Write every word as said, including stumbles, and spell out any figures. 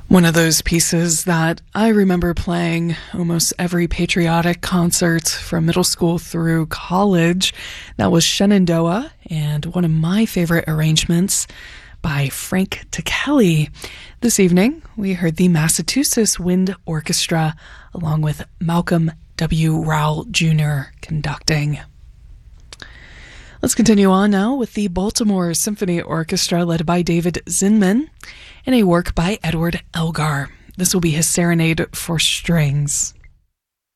One of those pieces that I remember playing almost every patriotic concert from middle school through college. That was Shenandoah, and one of my favorite arrangements by Frank Ticheli. This evening, we heard the Massachusetts Wind Orchestra along with Malcolm W. Rowell Junior conducting. Let's continue on now with the Baltimore Symphony Orchestra led by David Zinman and a work by Edward Elgar. This will be his Serenade for Strings.